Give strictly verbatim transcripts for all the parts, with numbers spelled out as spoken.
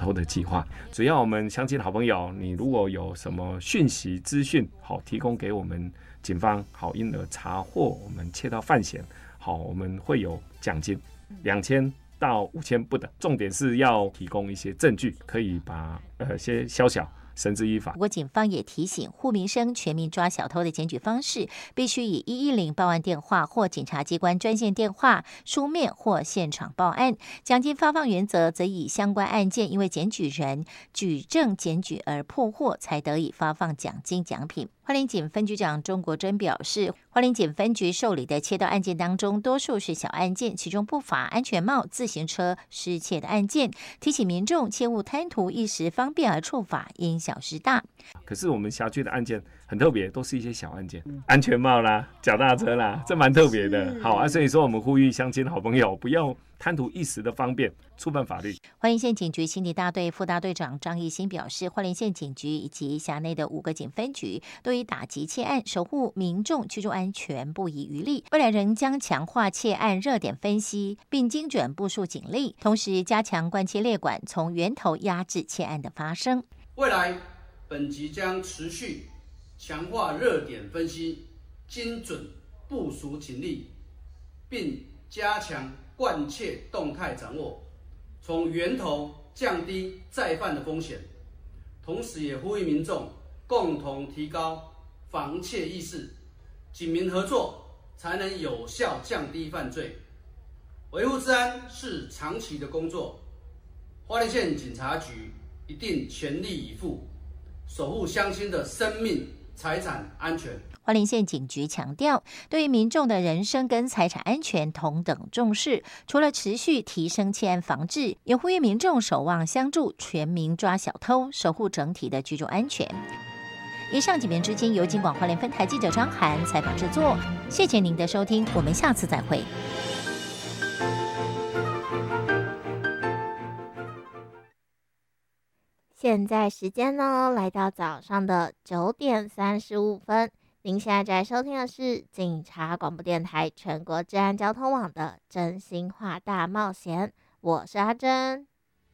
偷的计划。只要我们乡亲好朋友，你如果有什么讯息资讯，好提供给我们警方，好因而查获我们窃盗犯嫌，好我们会有奖金两千到五千不等。重点是要提供一些证据，可以把呃些宵小绳之以法。 不过警方也提醒户民生，全民抓小偷的检举方式必须以一一零报案电话或检察机关专线电话、书面或现场报案。奖金发放原则则以相关案件因为检举人举证检举而破获，才得以发放奖金奖品。花莲警分局长钟国珍表示，花莲警分局受理的窃盗案件当中，多数是小案件，其中不乏安全帽、自行车失窃的案件，提醒民众切勿贪图一时方便而触法，因小失大。 可是我们辖区的案件很特别，都是一些小案件，安全帽啦、脚踏车啦，这蛮特别的。好啊，所以说我们呼吁乡亲好朋友不要贪图一时的方便，触犯法律。 花莲县警局刑警大队副大队长张义兴表示，花莲县警局以及辖内的五个警分局都以打击窃案、守护民众居住安全不遗余力。未来仍将强化窃案热点分析，并精准部署警力，同时加强关切列管，从源头压制窃案的发生。 未来本局将持续强化热点分析，精准部署警力，并加强关切动态掌握，从源头降低再犯的风险。同时也呼吁民众共同提高防窃意识，警民合作才能有效降低犯罪。维护治安是长期的工作，花莲县警察局一定全力以赴，守护乡亲的生命财产安全。 花莲县警局强调，对于民众的人身跟财产安全同等重视，除了持续提升窃案防治，也呼吁民众守望相助，全民抓小偷，守护整体的居住安全。以上几篇之间由警广花莲分台记者张涵采访制作，谢谢您的收听，我们下次再会。 现在时间呢，来到早上的九点三十五分。您现在在收听的是警察广播电台全国治安交通网的真心话大冒险，我是阿珍。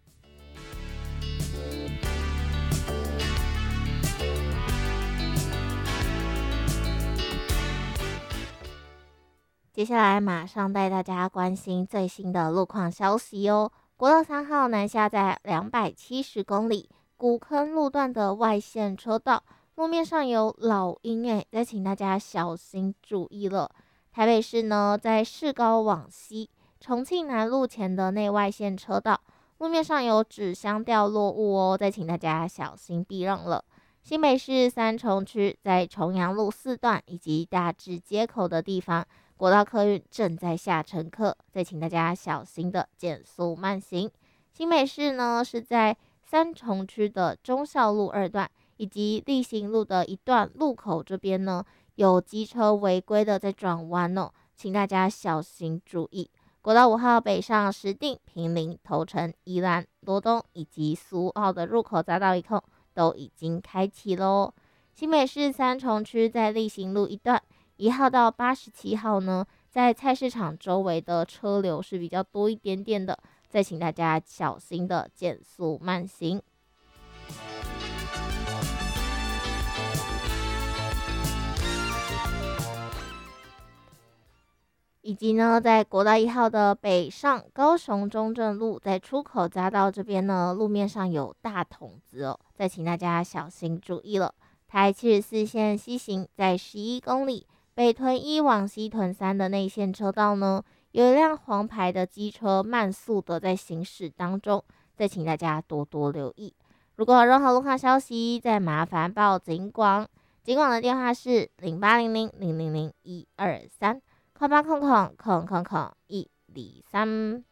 接下来马上带大家关心最新的路况消息哦。国道三号南下在两百七十公里古坑路段的外线车道，路面上有老鹰诶，再请大家小心注意了。台北市呢，在市高往西重庆南路前的内外线车道，路面上有纸箱掉落物哦，再请大家小心避让了。新北市三重区在重阳路四段以及大智街口的地方，国道客运正在下乘客，再请大家小心的减速慢行。新北市呢是在三重区的忠孝路二段以及立行路的一段路口这边呢，有机车违规的在转弯哦，请大家小心注意。国道五号北上石碇、坪林、头城、宜兰、罗东以及苏澳的入口匝道一控都已经开启喽。新北市三重区在立行路一段一号到八十七号呢，在菜市场周围的车流是比较多一点点的，再请大家小心的减速慢行。以及呢，在国道一号的北上高雄中正路，在出口匝道这边呢，路面上有大筒子哦，再请大家小心注意了。台七十四线西行在十一公里北屯一往西屯三的内线车道呢，有一辆黄牌的机车慢速的在行驶当中，再请大家多多留意。如果有任何路况消息，再麻烦报警广，警广的电话是零八零零零零零一二三。空八空空空空空一二三。